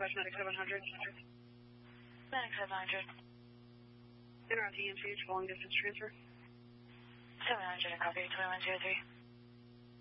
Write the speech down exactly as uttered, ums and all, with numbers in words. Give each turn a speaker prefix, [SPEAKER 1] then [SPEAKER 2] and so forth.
[SPEAKER 1] request Medic seven hundred.
[SPEAKER 2] Medic seven hundred.
[SPEAKER 1] Interrupt E M C H, long distance transfer.
[SPEAKER 2] seven hundred, copy, twenty-one zero three.